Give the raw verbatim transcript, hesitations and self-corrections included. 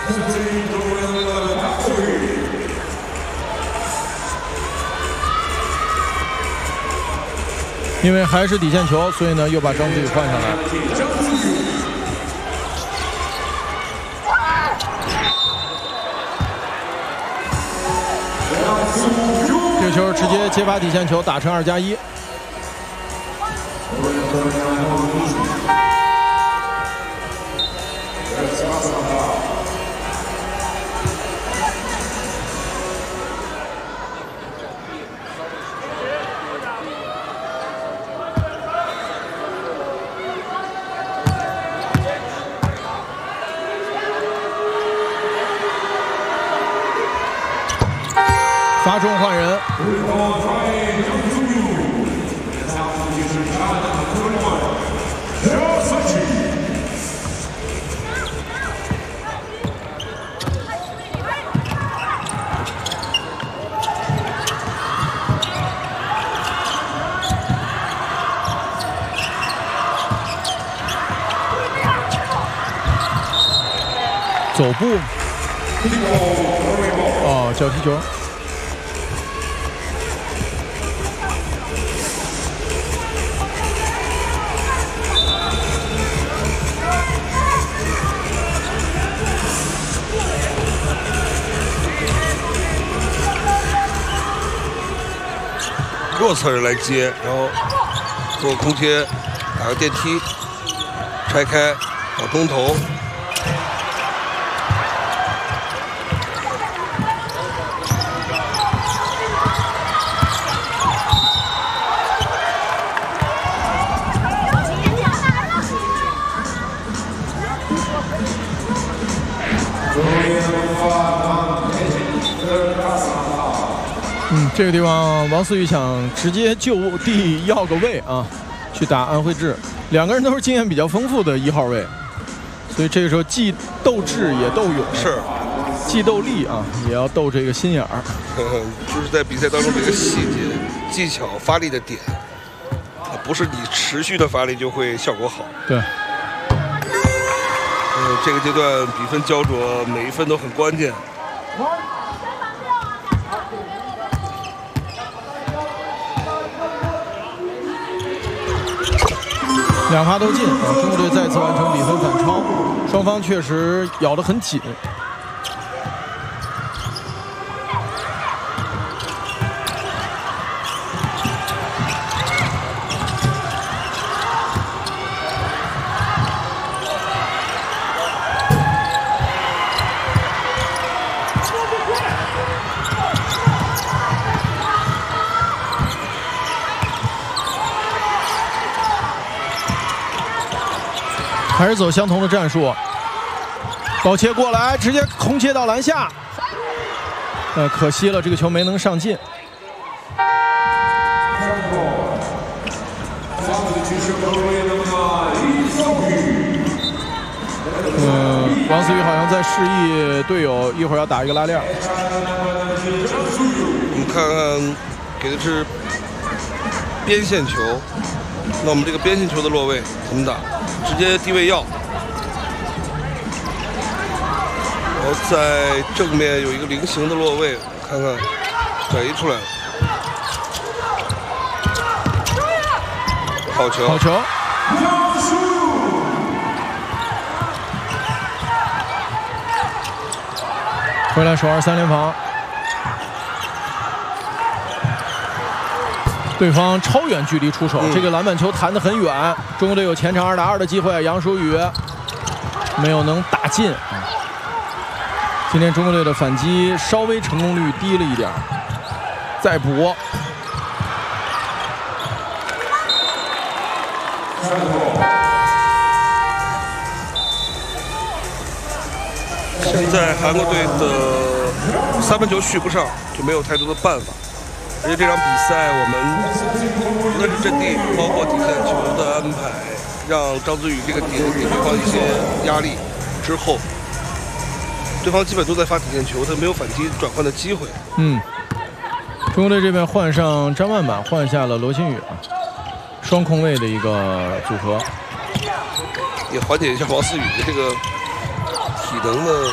因为还是底线球，所以呢又把张子宇换上来。这个球直接接发底线球，打成二加一。罚中换人。走步。哦，脚踢球。 弱侧人来接，然后做空贴，打个电梯，拆开，往中投。 嗯，这个地方王思雨想直接就地要个位啊，去打安慧智。两个人都是经验比较丰富的一号位，所以这个时候既斗智也斗勇， 是， 既斗力啊，也要斗这个心眼儿。 就是在比赛当中这个细节、技巧、发力的点，不是你持续的发力就会效果好。 对。 呃，这个阶段比分焦灼，每一分都很关键。 两发都进啊！中国队再次完成比分反超，双方确实咬得很紧。还是走相同的战术，包切过来，直接空切到篮下，呃，可惜了，这个球没能上进。嗯，王思雨好像在示意队友一会儿要打一个拉链。 我们看看，给的是边线球，那我们这个边线球的落位怎么打？直接低位要，然后在正面有一个菱形的落位，看看转移出来了，好球， 好球！回来手二三连防，对方超远距离出手，嗯、这个篮板球弹得很远。中国队有前场二打二的机会，杨舒雨没有能打进。今天中国队的反击稍微成功率低了一点，再补。 现在韩国队的三分球续不上，就没有太多的办法。而且这场比赛，我们无论是阵地，包括底线球的安排，让张子宇这个点给对方一些压力之后，对方基本都在发底线球，他没有反击转换的机会。 嗯，中国队这边换上张曼曼，换下了罗新宇，双控卫的一个组合， 也缓解一下王思雨的这个体能的。